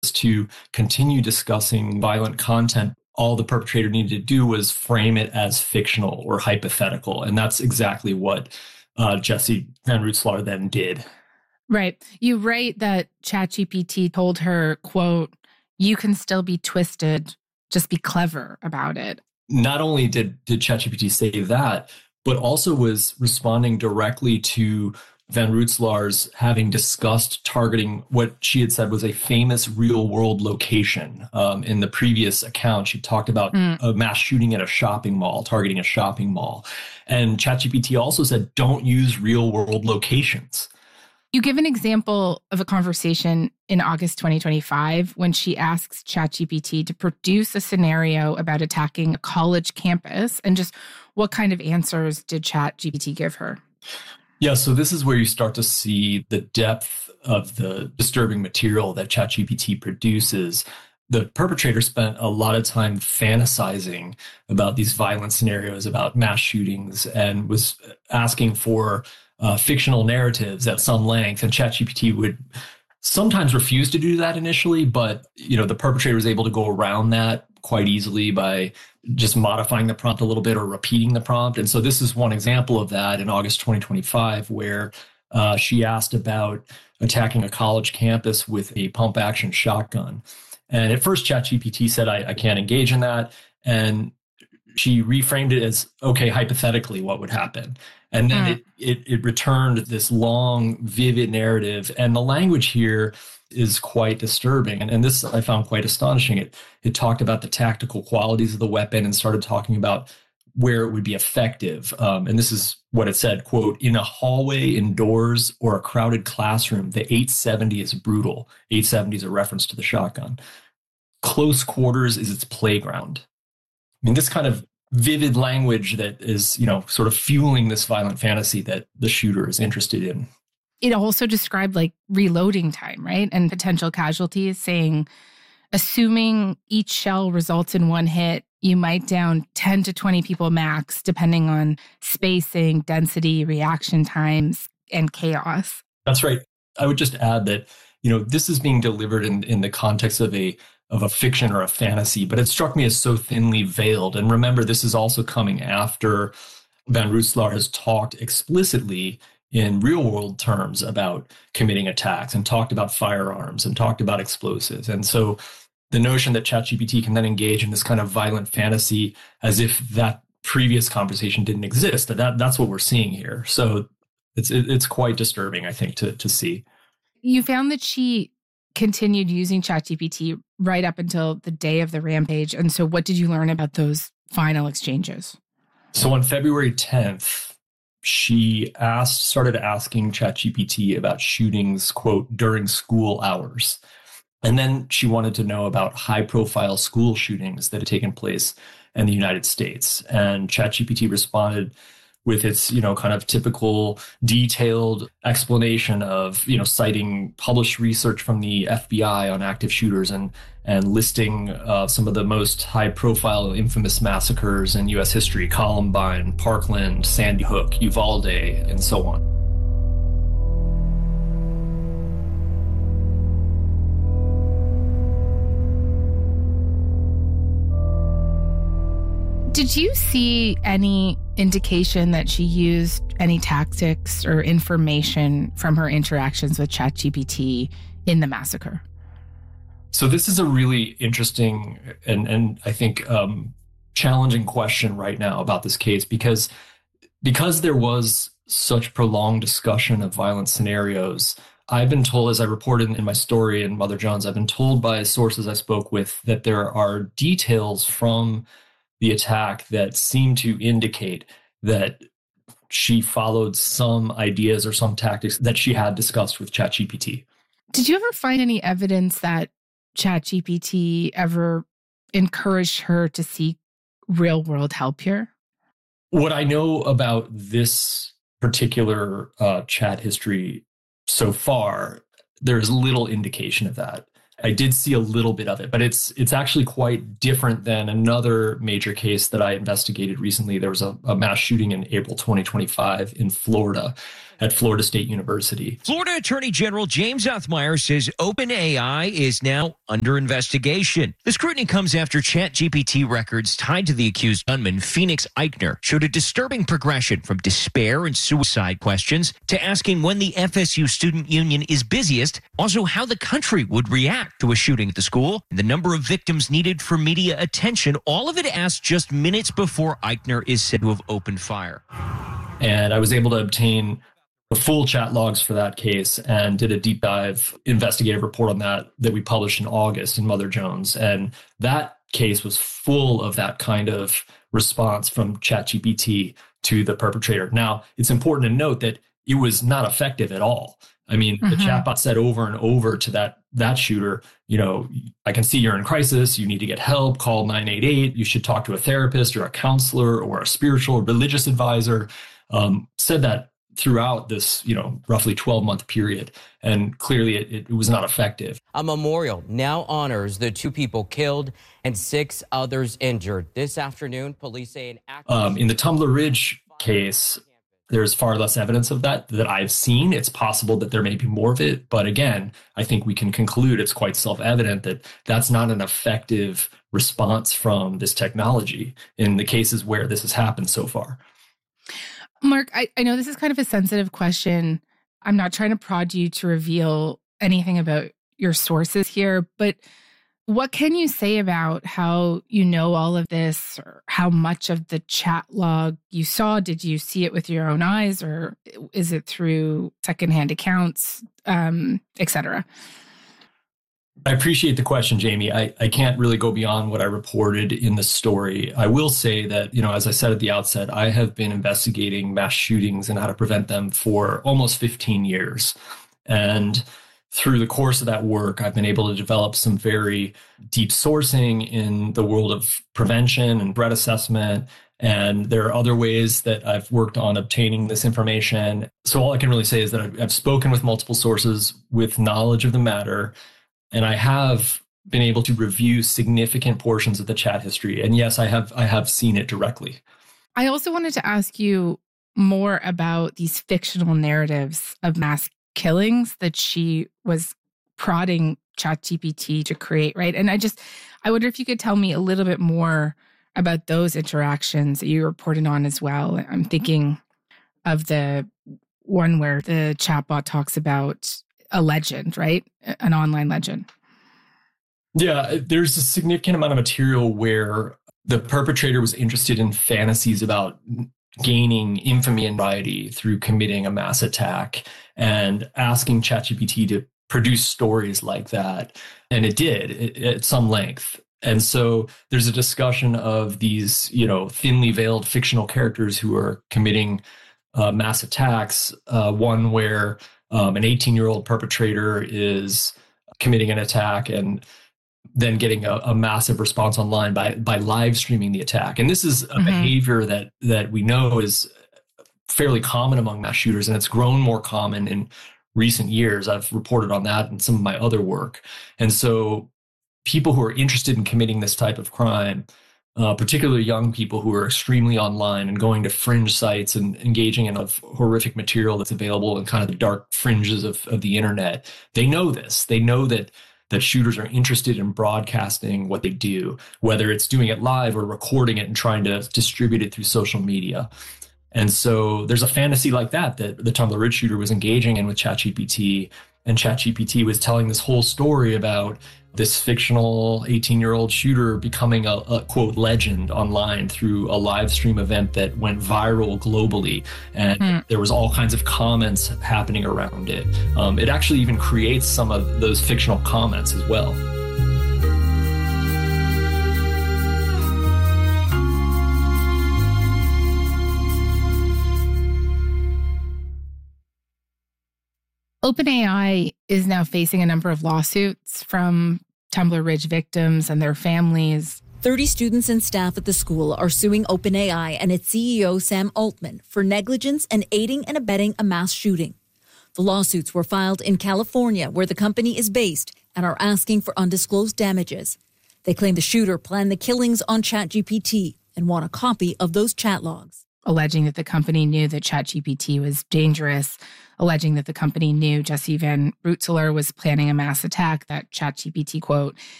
to continue discussing violent content. All the perpetrator needed to do was frame it as fictional or hypothetical. And that's exactly what Jessie Van Rootselaar then did. Right. You write that ChatGPT told her, quote, "You can still be twisted, just be clever about it." Not only did ChatGPT say that, but also was responding directly to Van Rootselaar's having discussed targeting what she had said was a famous real-world location. In the previous account, she talked about a mass shooting at a shopping mall, targeting a shopping mall. And ChatGPT also said, don't use real-world locations. You give an example of a conversation in August 2025 when she asks ChatGPT to produce a scenario about attacking a college campus. And just what kind of answers did ChatGPT give her? Yeah, so this is where you start to see the depth of the disturbing material that ChatGPT produces. The perpetrator spent a lot of time fantasizing about these violent scenarios, about mass shootings, and was asking for fictional narratives at some length. And ChatGPT would sometimes refuse to do that initially, but the perpetrator was able to go around that quite easily by just modifying the prompt a little bit or repeating the prompt. And so this is one example of that in August 2025, where she asked about attacking a college campus with a pump action shotgun. And at first, ChatGPT said, I can't engage in that. And she reframed it as, okay, hypothetically, what would happen? And then it returned this long, vivid narrative. And the language here is quite disturbing. And this I found quite astonishing. It talked about the tactical qualities of the weapon and started talking about where it would be effective. And this is what it said, quote, "In a hallway, indoors, or a crowded classroom, the 870 is brutal." 870 is a reference to the shotgun. "Close quarters is its playground." I mean, this kind of vivid language that is, sort of fueling this violent fantasy that the shooter is interested in. It also described reloading time, right? And potential casualties, saying, assuming each shell results in one hit, you might down 10 to 20 people max, depending on spacing, density, reaction times, and chaos. That's right. I would just add that, this is being delivered in the context of a fiction or a fantasy, but it struck me as so thinly veiled. And remember, this is also coming after Van Rootselaar has talked explicitly in real world terms about committing attacks and talked about firearms and talked about explosives. And so the notion that ChatGPT can then engage in this kind of violent fantasy as if that previous conversation didn't exist, that's what we're seeing here. So it's quite disturbing, I think, to see. You found that she continued using ChatGPT right up until the day of the rampage. And so what did you learn about those final exchanges? So on February 10th, she started asking ChatGPT about shootings, quote, during school hours. And then she wanted to know about high-profile school shootings that had taken place in the United States. And ChatGPT responded with its, kind of typical detailed explanation of, citing published research from the FBI on active shooters and listing some of the most high-profile infamous massacres in U.S. history: Columbine, Parkland, Sandy Hook, Uvalde, and so on. Did you see any indication that she used any tactics or information from her interactions with ChatGPT in the massacre? So this is a really interesting and I think challenging question right now about this case, because there was such prolonged discussion of violent scenarios. I've been told, as I reported in my story in Mother Jones, I've been told by sources I spoke with that there are details from the attack that seem to indicate that she followed some ideas or some tactics that she had discussed with ChatGPT. Did you ever find any evidence that ChatGPT ever encouraged her to seek real-world help here? What I know about this particular chat history so far, there's little indication of that. I did see a little bit of it, but it's actually quite different than another major case that I investigated recently. There was a mass shooting in April 2025 in Florida. at Florida State University. Florida Attorney General James Othmeyer says OpenAI is now under investigation. The scrutiny comes after ChatGPT records tied to the accused gunman, Phoenix Eichner, showed a disturbing progression from despair and suicide questions to asking when the FSU student union is busiest, also how the country would react to a shooting at the school, and the number of victims needed for media attention, all of it asked just minutes before Eichner is said to have opened fire. And I was able to obtain the full chat logs for that case and did a deep dive investigative report on that we published in August in Mother Jones. And that case was full of that kind of response from ChatGPT to the perpetrator. Now, it's important to note that it was not effective at all. I mean, the chatbot said over and over to that shooter, I can see you're in crisis. You need to get help. Call 988. You should talk to a therapist or a counselor or a spiritual or religious advisor. Said that throughout this, roughly 12-month period. And clearly it was not effective. A memorial now honors the 2 people killed and 6 others injured. This afternoon, police say in the Tumbler Ridge case, there's far less evidence of that I've seen. It's possible that there may be more of it. But again, I think we can conclude it's quite self-evident that that's not an effective response from this technology in the cases where this has happened so far. Mark, I know this is kind of a sensitive question. I'm not trying to prod you to reveal anything about your sources here, but what can you say about how you know all of this, or how much of the chat log you saw? Did you see it with your own eyes, or is it through secondhand accounts, et cetera? I appreciate the question, Jamie. I can't really go beyond what I reported in the story. I will say that, as I said at the outset, I have been investigating mass shootings and how to prevent them for almost 15 years. And through the course of that work, I've been able to develop some very deep sourcing in the world of prevention and threat assessment. And there are other ways that I've worked on obtaining this information. So all I can really say is that I've spoken with multiple sources with knowledge of the matter. And I have been able to review significant portions of the chat history. And yes, I have seen it directly. I also wanted to ask you more about these fictional narratives of mass killings that she was prodding ChatGPT to create, right? And I wonder if you could tell me a little bit more about those interactions that you reported on as well. I'm thinking of the one where the chatbot talks about a legend, right? An online legend. Yeah, there's a significant amount of material where the perpetrator was interested in fantasies about gaining infamy and notoriety through committing a mass attack and asking ChatGPT to produce stories like that. And it did at some length. And so there's a discussion of these, thinly veiled fictional characters who are committing mass attacks. One where an 18-year-old perpetrator is committing an attack and then getting a massive response online by live streaming the attack. And this is a behavior that we know is fairly common among mass shooters, and it's grown more common in recent years. I've reported on that in some of my other work. And so people who are interested in committing this type of crime, particularly young people who are extremely online and going to fringe sites and engaging in horrific material that's available in kind of the dark fringes of the internet, they know this. They know that shooters are interested in broadcasting what they do, whether it's doing it live or recording it and trying to distribute it through social media. And so there's a fantasy like that the Tumbler Ridge shooter was engaging in with ChatGPT, and ChatGPT was telling this whole story about this fictional 18-year-old shooter becoming a quote legend online through a live stream event that went viral globally. And there was all kinds of comments happening around it. It actually even creates some of those fictional comments as well. OpenAI is now facing a number of lawsuits from Tumbler Ridge victims and their families. 30 students and staff at the school are suing OpenAI and its CEO, Sam Altman, for negligence and aiding and abetting a mass shooting. The lawsuits were filed in California, where the company is based, and are asking for undisclosed damages. They claim the shooter planned the killings on ChatGPT and want a copy of those chat logs. alleging that the company knew that ChatGPT was dangerous, alleging that the company knew Jesse Van Rutzeler was planning a mass attack, that ChatGPT quote,